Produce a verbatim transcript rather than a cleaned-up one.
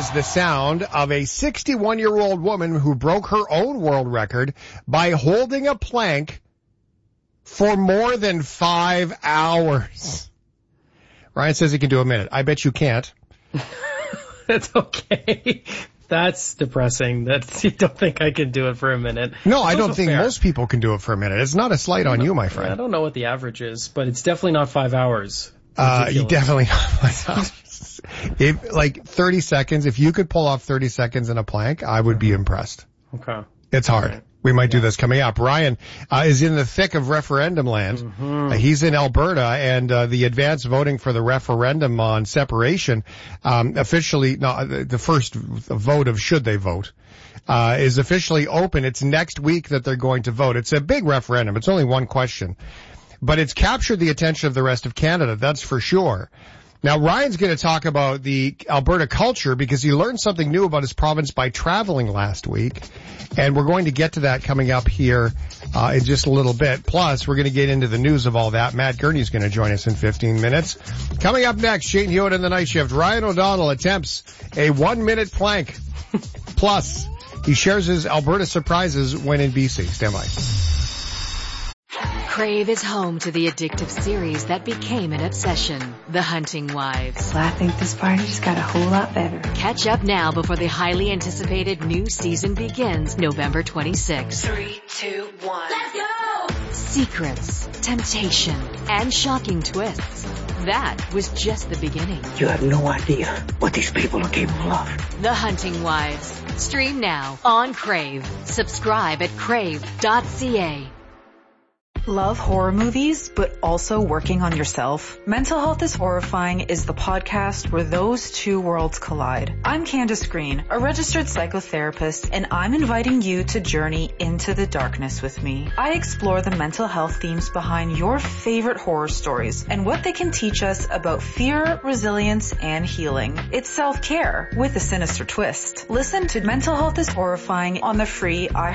is the sound of a sixty-one-year-old woman who broke her own world record by holding a plank for more than five hours. Ryan says he can do a minute. I bet you can't. That's okay. That's depressing. That's, you don't think I can do it for a minute. No, I don't think fair. most people can do it for a minute. It's not a slight on you, my friend. I don't know what the average is, but it's definitely not five hours. Uh, you definitely not five hours. If, like thirty seconds, if you could pull off thirty seconds in a plank, I would be impressed. Okay. It's hard. Right. We might yeah. do this coming up. Ryan uh, is in the thick of referendum land. Mm-hmm. Uh, he's in Alberta, and uh, the advance voting for the referendum on separation, um, officially, no, the first vote of should they vote, uh, is officially open. It's next week that they're going to vote. It's a big referendum. It's only one question. But it's captured the attention of the rest of Canada, that's for sure. Now, Ryan's going to talk about the Alberta culture because he learned something new about his province by traveling last week. And we're going to get to that coming up here uh, in just a little bit. Plus, we're going to get into the news of all that. Matt Gurney's going to join us in fifteen minutes. Coming up next, Shane Hewitt in the night shift. Ryan O'Donnell attempts a one-minute plank. Plus, he shares his Alberta surprises when in B C. Stand by. Crave is home to the addictive series that became an obsession, The Hunting Wives. Well, I think this party just got a whole lot better. Catch up now before the highly anticipated new season begins November twenty-sixth. Three, two, one. Let's go! Secrets, temptation, and shocking twists. That was just the beginning. You have no idea what these people are capable of. The Hunting Wives. Stream now on Crave. Subscribe at crave dot c a. Love horror movies, but also working on yourself? Mental Health is Horrifying is the podcast where those two worlds collide. I'm Candace Green, a registered psychotherapist, and I'm inviting you to journey into the darkness with me. I explore the mental health themes behind your favorite horror stories and what they can teach us about fear, resilience, and healing. It's self-care with a sinister twist. Listen to Mental Health is Horrifying on the free